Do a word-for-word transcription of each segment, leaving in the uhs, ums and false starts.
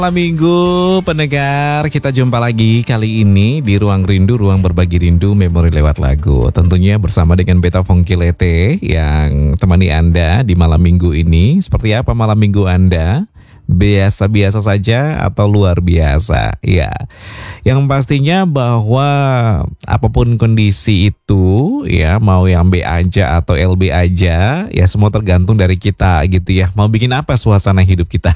Malam minggu pendengar, kita jumpa lagi kali ini di Ruang Rindu, Ruang Berbagi Rindu, Memori Lewat Lagu. Tentunya bersama dengan Beta Fongkilete yang temani Anda di malam minggu ini. Seperti apa malam minggu Anda? Biasa-biasa saja atau luar biasa? Ya, yang pastinya bahwa apapun kondisi itu, ya mau yang B aja atau L B aja, ya semua tergantung dari kita gitu ya. Mau bikin apa suasana hidup kita?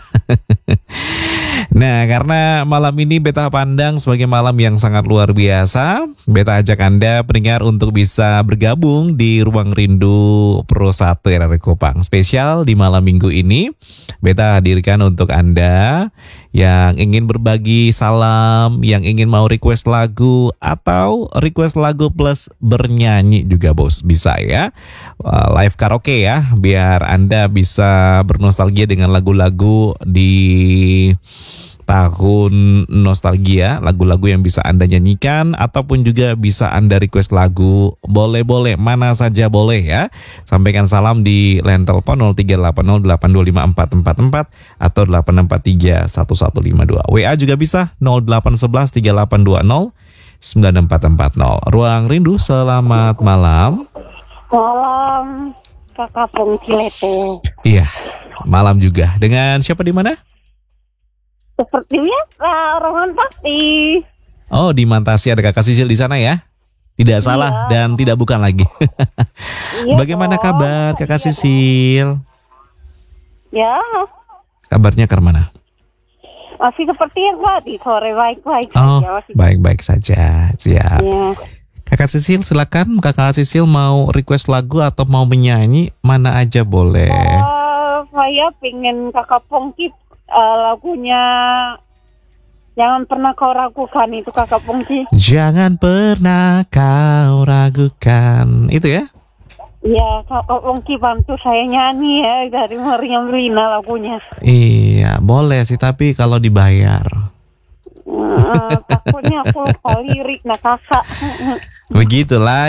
Nah, karena malam ini Beta pandang sebagai malam yang sangat luar biasa, Beta ajak Anda pendengar untuk bisa bergabung di Ruang Rindu Pro satu R R Kopang. Spesial di malam minggu ini, Beta hadirkan untuk Anda yang ingin berbagi salam, yang ingin mau request lagu, atau request lagu plus bernyanyi juga bos, bisa ya. Live karaoke ya, biar Anda bisa bernostalgia dengan lagu-lagu di tahun nostalgia, lagu-lagu yang bisa Anda nyanyikan ataupun juga bisa Anda request lagu, boleh-boleh, mana saja boleh ya. Sampaikan salam di line telepon nol tiga delapan nol delapan dua lima empat empat empat atau delapan empat tiga satu satu lima dua. W A juga bisa nol delapan satu satu tiga delapan dua nol sembilan empat empat nol. Ruang Rindu, selamat malam. Malam, Kakak Fongkilete. Iya, malam juga. Dengan siapa di mana? Seperti biasa, Roman pasti. Oh, di Mantasi ada Kakak Sisil di sana ya? Tidak salah Iya. dan tidak bukan lagi. Iya Bagaimana dong. kabar Kakak Iya Sisil? Ya, Kabarnya ke mana? masih seperti yang tadi, sore baik-baik Oh, saja. Masih... baik-baik saja. Siap. Ya. Kakak Sisil, silakan. Kakak Sisil mau request lagu atau mau menyanyi, mana aja boleh. Uh, saya pengen Kakak Pongki uh, lagunya Jangan Pernah Kau Ragukan itu Kakak Pongki. Jangan pernah kau ragukan. Itu ya? Iya, Kakak Pongki bantu saya nyanyi ya dari Meriam Rina lagunya. Iya, boleh sih, tapi kalau dibayar. Uh, takutnya aku lupa lirik nah kakak. Begitu lah.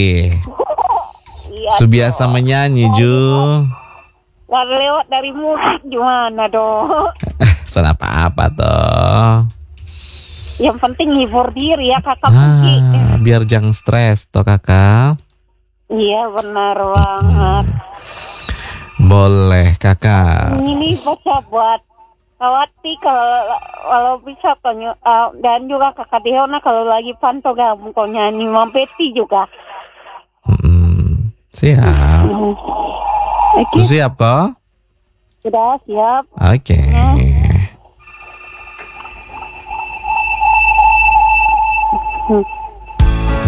Iya, Subiasa menyanyi, Ju. Gak lewat dari musik gimana dong? Pesan apa-apa toh. Yang penting hibur diri ya kakak Pongki. Ah, biar jangan stres toh kakak. Iya benar banget. Boleh kakak. Ini baca buat Kawati kalau kalau bisa tanya uh, dan juga kakak Deona kalau lagi pantau gabung kau nyanyi Mampeti juga. Hmm, siap. Hmm. Oke, Siap kok? sudah siap. Oke. Hmm.